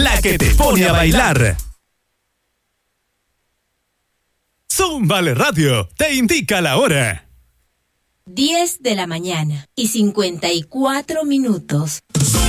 la que te pone a bailar. Zúmbale Radio te indica la hora. 10 de la mañana y 54 minutos.